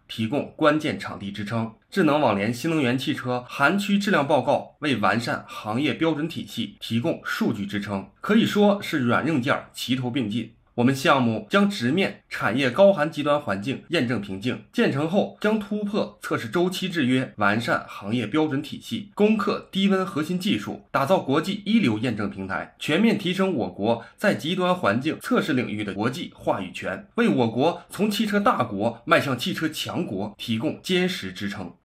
提供关键场地支撑。智能网联新能源汽车涵区质量报告为完善行业标准体系提供数据支撑，可以说是软硬件齐头并进。我们项目将直面产业高寒极端环境验证瓶颈，建成后将突破测试周期制约，完善行业标准体系，攻克低温核心技术，打造国际一流验证平台，全面提升我国在极端环境测试领域的国际话语权，为我国从汽车大国迈向汽车强国提供坚实支撑。